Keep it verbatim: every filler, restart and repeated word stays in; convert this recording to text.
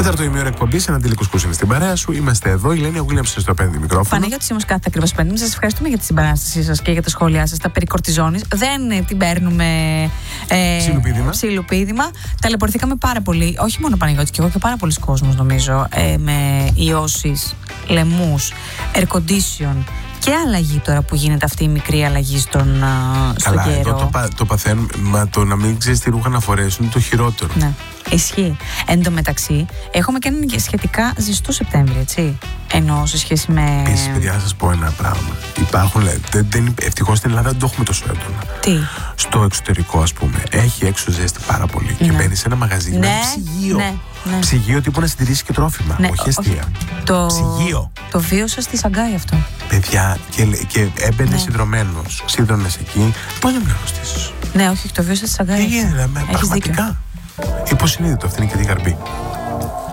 Τέταρτο ημίωρο εκπομπή, ένα αντίλικο που είναι στην παρέα σου. Είμαστε εδώ, η Λένια Γουίλιαμς στο πέντε μικρόφωνο. Παναγιώτη όμως κάθε ακριβώς πέντε. Σας ευχαριστούμε για τη συμπαράστασή σας και για τα σχόλιά σας. Τα περί κορτιζόνης. Δεν την παίρνουμε. Ε, ψιλοπίδημα. ψιλοπίδημα. Ταλαιπωρηθήκαμε πάρα πολύ. Όχι μόνο Παναγιώτη και εγώ και πάρα πολλοί κόσμος νομίζω. Ε, με ιώσεις, λαιμούς, air condition. Και αλλαγή τώρα που γίνεται αυτή η μικρή αλλαγή στον, στον Καλά, καιρό. εδώ το, το παθαίνουμε. Μα το να μην ξέρεις τι ρούχα να φορέσουν είναι το χειρότερο. Ναι, ισχύει. Εν τω μεταξύ, έχουμε και έναν σχετικά ζεστό Σεπτέμβρη, έτσι. Ενώ σε σχέση με. Επίσης, παιδιά, να σας πω ένα πράγμα. Υπάρχουν, ευτυχώς στην Ελλάδα δεν το έχουμε τόσο έντονα. Τι? Στο εξωτερικό, ας πούμε, έχει έξω ζέστη πάρα πολύ. Ναι. Και μπαίνει σε ένα μαγαζί Ναι, με ένα ψυγείο. ναι, ναι. Ψυγείο τύπου να συντηρήσει και τρόφιμα. Ναι, όχι αστεία. Το... Ψυγείο. Το βίωσα στη Σαγκάη αυτό. Παιδιά, και, και έμπαινε Ναι. συνδρομένος. Ξύδρωνες εκεί. Πώς να μην αρρωστήσεις? Ναι, όχι, το βίωσα στη Σαγκάη. Τι γίνεται, με Έχεις πραγματικά. Υποσυνείδητο, αυτή είναι και τη γαρμπή.